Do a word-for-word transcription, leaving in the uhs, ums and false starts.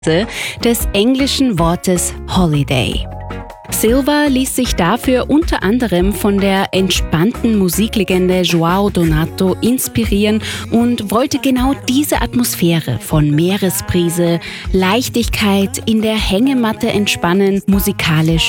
des englischen Wortes Holiday. Silva ließ sich dafür unter anderem von der entspannten Musiklegende João Donato inspirieren und wollte genau diese Atmosphäre von Meeresbrise, Leichtigkeit, in der Hängematte entspannen, musikalisch